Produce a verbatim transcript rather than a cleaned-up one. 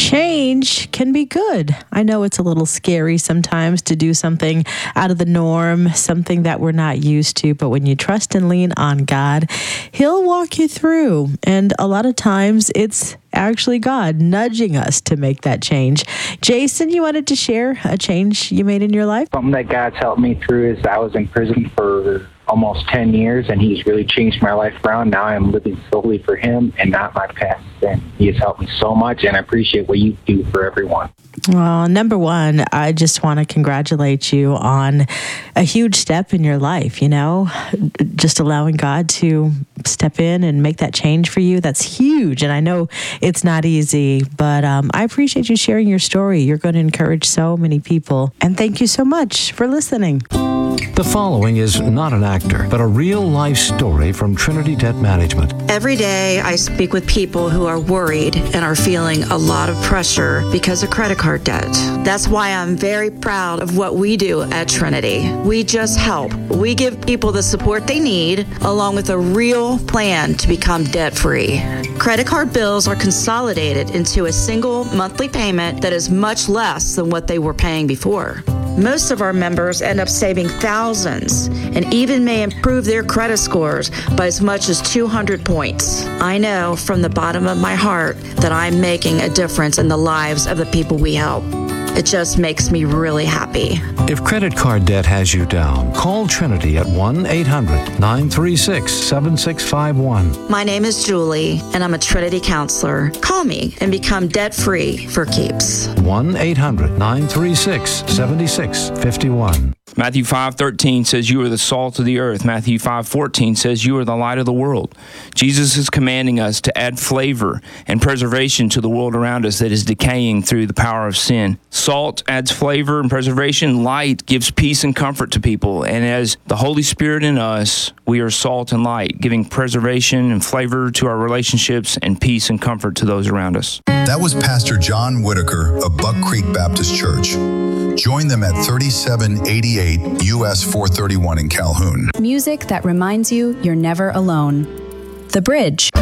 Change can be good. I know it's a little scary sometimes to do something out of the norm, something that we're not used to, but when you trust and lean on God, He'll walk you through. And a lot of times it's actually God nudging us to make that change. Jason, you wanted to share a change you made in your life? Something that God's helped me through is I was in prison for almost ten years, and He's really changed my life around. Now I'm living solely for Him and not my past sin. He has helped me so much, and I appreciate what you do for everyone. Well, number one, I just want to congratulate you on a huge step in your life, you know, just allowing God to step in and make that change for you. That's huge. And I know it's not easy, but um, I appreciate you sharing your story. You're going to encourage so many people. And thank you so much for listening. The following is not an actor, but a real-life story from Trinity Debt Management. Every day, I speak with people who are worried and are feeling a lot of pressure because of credit card debt. That's why I'm very proud of what we do at Trinity. We just help. We give people the support they need, along with a real plan to become debt-free. Credit card bills are consolidated into a single monthly payment that is much less than what they were paying before. Most of our members end up saving thousands and even may improve their credit scores by as much as two hundred points. I know from the bottom of my heart that I'm making a difference in the lives of the people we help. It just makes me really happy. If credit card debt has you down, call Trinity at one eight hundred nine three six seven six five one. My name is Julie, and I'm a Trinity counselor. Call me and become debt-free for keeps. one eight hundred nine three six seven six five one. Matthew five thirteen says you are the salt of the earth. Matthew five fourteen says you are the light of the world. Jesus is commanding us to add flavor and preservation to the world around us that is decaying through the power of sin. Salt adds flavor and preservation. Light gives peace and comfort to people. And as the Holy Spirit in us, we are salt and light, giving preservation and flavor to our relationships and peace and comfort to those around us. That was Pastor John Whitaker of Buck Creek Baptist Church. Join them at thirty-seven eighty-eight U S four thirty-one in Calhoun. Music that reminds you you're never alone. The Bridge.